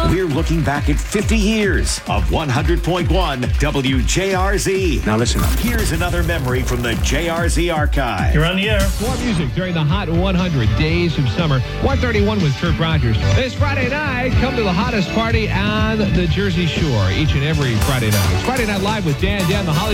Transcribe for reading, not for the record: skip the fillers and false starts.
We're looking back at 50 years of 100.1 WJRZ. Now listen up. Here's another memory from the JRZ archive. You're on the air. More music during the hot 100 days of summer. 131 with Kurt Rogers. This Friday night, come to the hottest party on the Jersey Shore each and every Friday night. It's Friday Night Live with Dan, the Hollywood